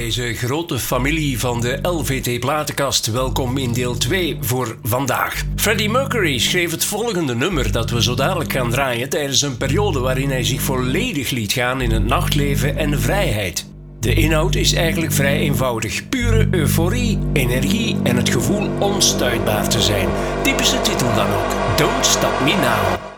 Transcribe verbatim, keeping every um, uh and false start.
deze grote familie van de L V T-platenkast. Welkom in deel twee voor vandaag. Freddie Mercury schreef het volgende nummer dat we zo dadelijk gaan draaien tijdens een periode waarin hij zich volledig liet gaan in het nachtleven en de vrijheid. De inhoud is eigenlijk vrij eenvoudig. Pure euforie, energie en het gevoel onstuitbaar te zijn. Typische titel dan ook. Don't Stop Me Now.